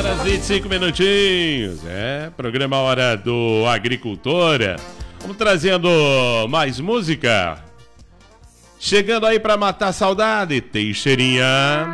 horas e 25 minutinhos. Programa Hora do Agricultora. Vamos trazendo mais música. Chegando aí pra matar a saudade, Teixeirinha.